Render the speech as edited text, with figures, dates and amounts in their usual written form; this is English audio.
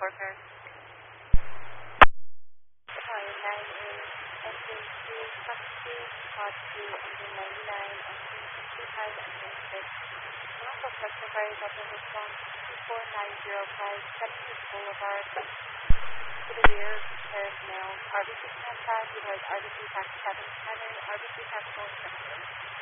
Parker. Hi, 9A, engine 2, taxi, part 2, engine 99, engine 65, engine 6. Loss of rectifier double response 24905, Cutting Boulevard, to the rear, personnel, RBC contact, because RBC tax 7 center, RBC tax 1